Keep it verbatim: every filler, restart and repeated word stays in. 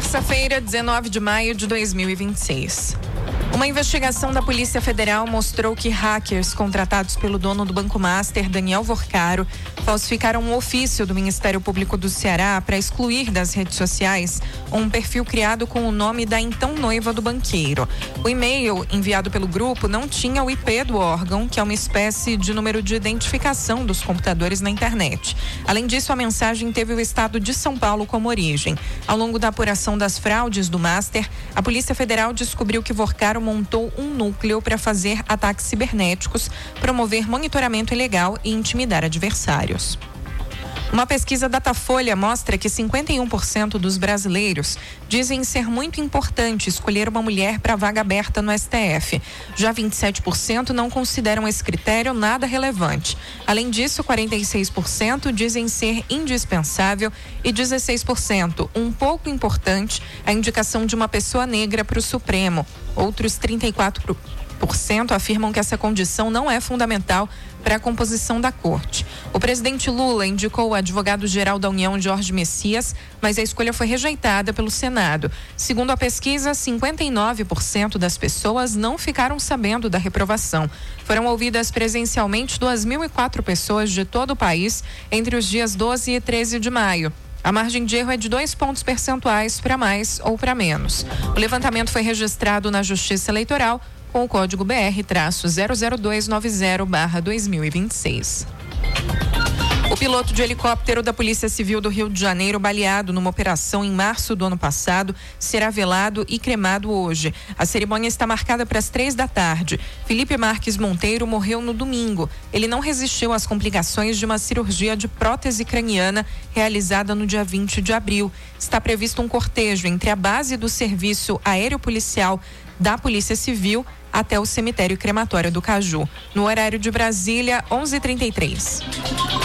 Terça-feira, dezenove de maio de dois mil e vinte e seis. Uma investigação da Polícia Federal mostrou que hackers contratados pelo dono do Banco Master, Daniel Vorcaro, falsificaram um ofício do Ministério Público do Ceará para excluir das redes sociais um perfil criado com o nome da então noiva do banqueiro. O e-mail enviado pelo grupo não tinha o I P do órgão, que é uma espécie de número de identificação dos computadores na internet. Além disso, a mensagem teve o estado de São Paulo como origem. Ao longo da apuração das fraudes do Master, a Polícia Federal descobriu que Vorcaro montou um núcleo para fazer ataques cibernéticos, promover monitoramento ilegal e intimidar adversários. Uma pesquisa Datafolha mostra que cinquenta e um por cento dos brasileiros dizem ser muito importante escolher uma mulher para vaga aberta no S T F. Já vinte e sete por cento não consideram esse critério nada relevante. Além disso, quarenta e seis por cento dizem ser indispensável e dezesseis por cento um pouco importante a indicação de uma pessoa negra para o Supremo. Outros trinta e quatro por cento afirmam que essa condição não é fundamental para a composição da corte. O presidente Lula indicou o advogado-geral da União, Jorge Messias, mas a escolha foi rejeitada pelo Senado. Segundo a pesquisa, cinquenta e nove por cento das pessoas não ficaram sabendo da reprovação. Foram ouvidas presencialmente duas mil e quatro pessoas de todo o país entre os dias doze e treze de maio. A margem de erro é de dois pontos percentuais para mais ou para menos. O levantamento foi registrado na Justiça Eleitoral com o código B R zero zero dois nove zero barra dois mil e vinte e seis. O piloto de helicóptero da Polícia Civil do Rio de Janeiro, baleado numa operação em março do ano passado, será velado e cremado hoje. A cerimônia está marcada para as três da tarde. Felipe Marques Monteiro morreu no domingo. Ele não resistiu às complicações de uma cirurgia de prótese craniana realizada no dia vinte de abril. Está previsto um cortejo entre a base do Serviço Aéreo Policial da Polícia Civil até o cemitério crematório do Caju. No horário de Brasília, onze e trinta e três.